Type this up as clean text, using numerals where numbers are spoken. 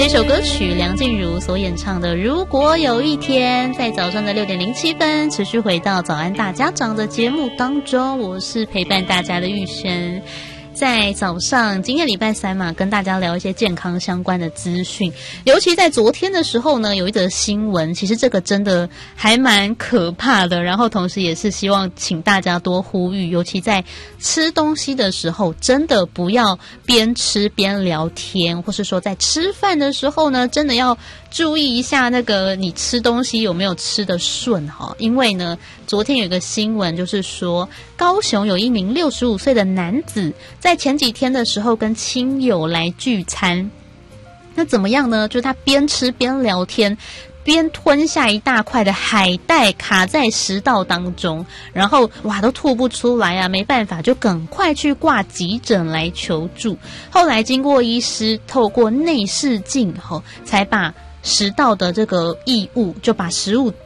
这首歌曲梁静茹所演唱的《如果有一天》，在早上的6:07持续回到早安大家长的节目当中，我是陪伴大家的玉轩。在早上，今天礼拜三嘛，跟大家聊一些健康相关的资讯。尤其在昨天的时候呢，有一则新闻，其实这个真的还蛮可怕的。然后同时也是希望请大家多呼吁，尤其在吃东西的时候，真的不要边吃边聊天，或是说在吃饭的时候呢，真的要注意一下那个你吃东西有没有吃得顺哈。因为呢，昨天有一个新闻，就是说高雄有一名65岁的男子，在前几天的时候跟亲友来聚餐，那怎么样呢？就是他边吃边聊天，边吞下一大块的海带卡在食道当中，然后哇都吐不出来啊，没办法就赶快去挂急诊来求助。后来经过医师透过内视镜后，才把食道的这个异物，就把食物